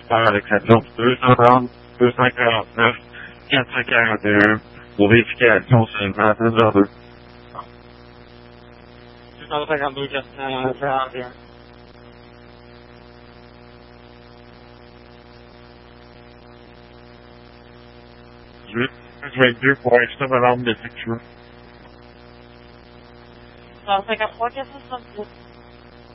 faire avec la source 230, 249, 441 pour vérification sur une vingtaine d'heures de 252, 441. Je vais être dû pour acheter ma lampe défectueuse. 153, 470.